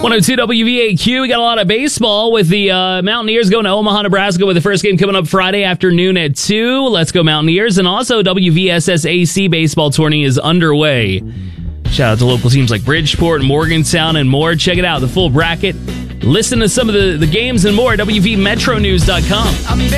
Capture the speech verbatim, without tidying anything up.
one oh two W V A Q. We got a lot of baseball with the uh, Mountaineers going to Omaha, Nebraska with the first game coming up Friday afternoon at two. Let's go Mountaineers. And also W V S S A C baseball tourney is underway. Shout out to local teams like Bridgeport, Morgantown, and more. Check it out, the full bracket. Listen to some of the, the games and more at W V Metro News dot com.